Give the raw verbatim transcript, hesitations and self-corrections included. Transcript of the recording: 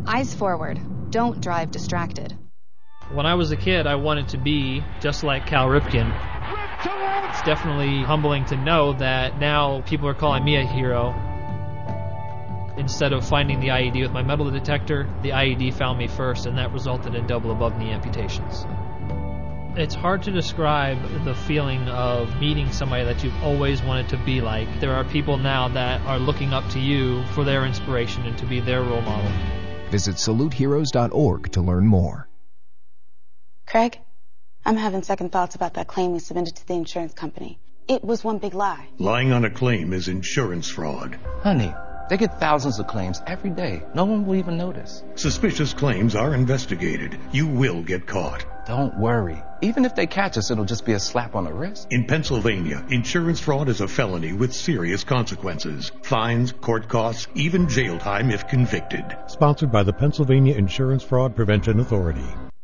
Eyes forward. Don't drive distracted. When I was a kid, I wanted to be just like Cal Ripken. It's definitely humbling to know that now people are calling me a hero. Instead of finding the I E D with my metal detector, the I E D found me first, and that resulted in double above-knee amputations. It's hard to describe the feeling of meeting somebody that you've always wanted to be like. There are people now that are looking up to you for their inspiration and to be their role model. Visit salute heroes dot org to learn more. Craig, I'm having second thoughts about that claim we submitted to the insurance company. It was one big lie. Lying on a claim is insurance fraud. Honey, they get thousands of claims every day. No one will even notice. Suspicious claims are investigated. You will get caught. Don't worry. Even if they catch us, it'll just be a slap on the wrist. In Pennsylvania, insurance fraud is a felony with serious consequences. Fines, court costs, even jail time if convicted. Sponsored by the Pennsylvania Insurance Fraud Prevention Authority.